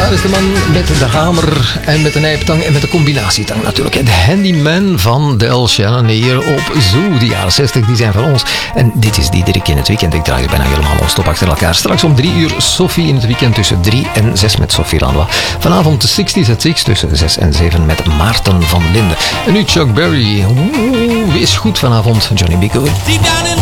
Daar is de man met de hamer en met de nijptang en met de combinatietang natuurlijk. De handyman van Del Shannon hier op Zoo. De jaren 60, die zijn van ons. En dit is Diederik in het weekend. Ik draai bijna helemaal non-stop achter elkaar. Straks om 3 uur Sophie in het weekend tussen 3 en 6 met Sophie Lanois. Vanavond de 60s at 6 tussen 6 en 7 met Maarten van Linden. En nu Chuck Berry. Wees goed vanavond, Johnny B. Good.